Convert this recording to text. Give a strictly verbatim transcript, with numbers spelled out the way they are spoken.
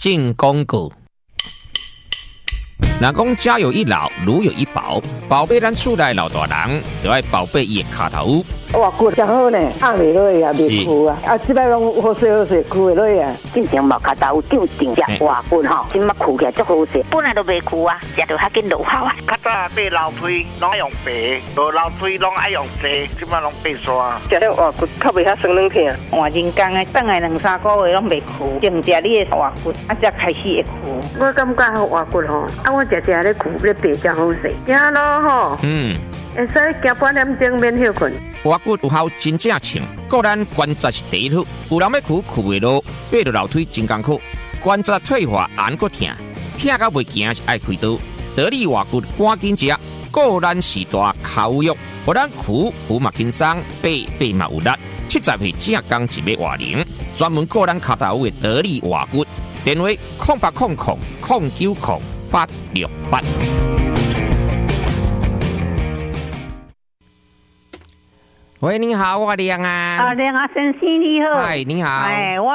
进广告。若讲家有一老，如有一宝，宝贝咱厝内老大人，就要宝贝伊的脚头。 哇，骨真好呢，压袂落啊，袂枯啊，啊，即摆拢好势好势，枯袂落啊。 进前无脚头长长只活骨吼，即摆枯起来足好势，本来都袂枯啊，食着较紧落效啊。 较早买老腿拢爱用白，无老腿拢爱用细，即摆拢白刷。 食了活骨较袂遐酸软疼。 换人工的，等下两三个月拢袂枯，净食你的活骨，啊才开始会枯。 我感觉活骨吼，啊我食食咧枯咧白真好势，行咯吼。 嗯。 会使行半点钟免休困。 活骨有效真正称，个咱关节是第一土，有人要苦苦袂落，爬着楼梯真艰苦，关节退化按个疼，疼到袂行是爱开刀。得力活骨赶紧食，个咱时大口肉，互咱苦苦嘛轻松，爬爬嘛有力。七十岁正刚一尾活龄，专门个咱脚头的得力活骨。电话空八空空空九空八六八。喂，你好，我亮啊。 啊，亮啊，先生你好。 嗨，你好。 哎，我。